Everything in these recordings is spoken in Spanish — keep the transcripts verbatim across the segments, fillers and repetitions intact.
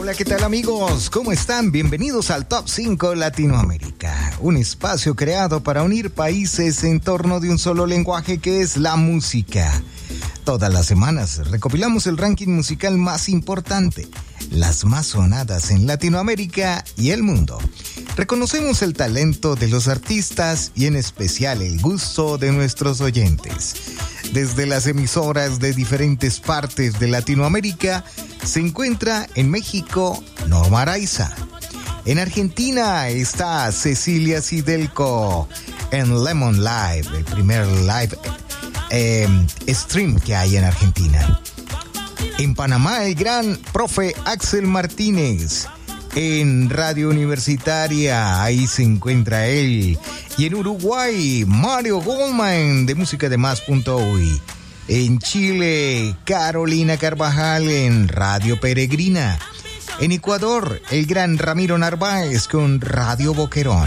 Hola, ¿qué tal amigos? ¿Cómo están? Bienvenidos al Top cinco Latinoamérica, un espacio creado para unir países en torno de un solo lenguaje que es la música. Todas las semanas recopilamos el ranking musical más importante, las más sonadas en Latinoamérica y el mundo. Reconocemos el talento de los artistas y en especial el gusto de nuestros oyentes. Desde las emisoras de diferentes partes de Latinoamérica, se encuentra en México Norma Araiza. En Argentina está Cecilia Sidelco en Lemon Live, el primer live eh, stream que hay en Argentina. En Panamá, el gran profe Axel Martínez. En Radio Universitaria, ahí se encuentra él. Y en Uruguay, Mario Goldman de música de más punto uy. En Chile, Carolina Carvajal en Radio Peregrina. En Ecuador, el gran Ramiro Narváez con Radio Boquerón.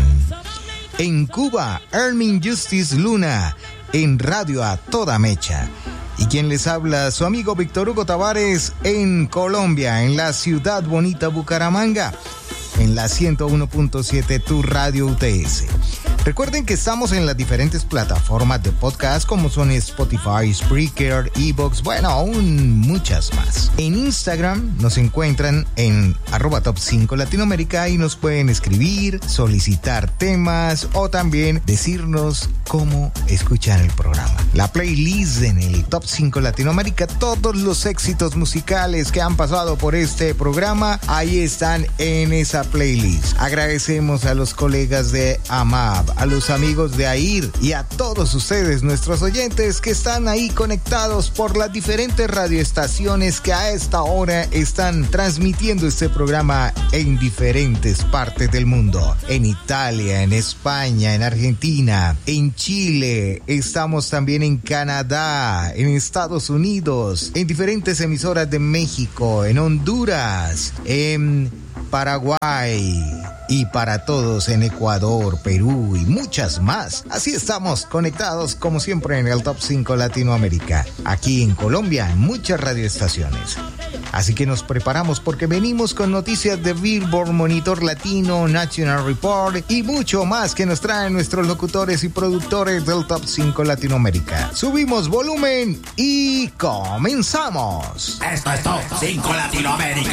En Cuba, Hermin Justice Luna en Radio A Toda Mecha. Y quien les habla, su amigo Víctor Hugo Tavares en Colombia, en la ciudad bonita Bucaramanga, en la ciento uno punto siete Tu Radio U T S. Recuerden que estamos en las diferentes plataformas de podcast como son Spotify, Spreaker, iVoox, bueno, aún muchas más. En Instagram nos encuentran en arroba top cinco Latinoamérica y nos pueden escribir, solicitar temas o también decirnos cómo escuchan el programa. La playlist en el Top cinco Latinoamérica, todos los éxitos musicales que han pasado por este programa, ahí están en esa playlist. Agradecemos a los colegas de AMAB, a los amigos de AIR y a todos ustedes, nuestros oyentes, que están ahí conectados por las diferentes radioestaciones que a esta hora están transmitiendo este programa en diferentes partes del mundo. En Italia, en España, en Argentina, en Chile, estamos también en Canadá, en Estados Unidos, en diferentes emisoras de México, en Honduras, en Paraguay y para todos en Ecuador, Perú y muchas más. Así estamos conectados como siempre en el Top cinco Latinoamérica. Aquí en Colombia, en muchas radioestaciones. Así que nos preparamos porque venimos con noticias de Billboard, Monitor Latino, National Report y mucho más que nos traen nuestros locutores y productores del Top cinco Latinoamérica. Subimos volumen y comenzamos. Esto es Top cinco Latinoamérica.